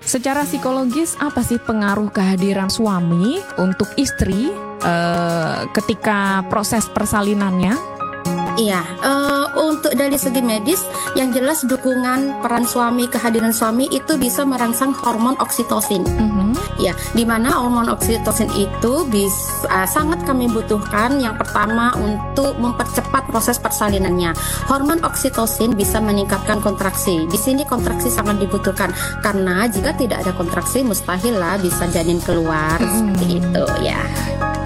Secara psikologis apa sih pengaruh kehadiran suami untuk istri ketika proses persalinannya? Iya, untuk dari segi medis, yang jelas dukungan peran suami, kehadiran suami itu bisa merangsang hormon oksitosin. Ya, di mana hormon oksitosin itu bisa sangat kami butuhkan. Yang pertama untuk mempercepat proses persalinannya. Hormon oksitosin bisa meningkatkan kontraksi. Di sini kontraksi sangat dibutuhkan karena jika tidak ada kontraksi mustahil lah bisa janin keluar seperti itu ya.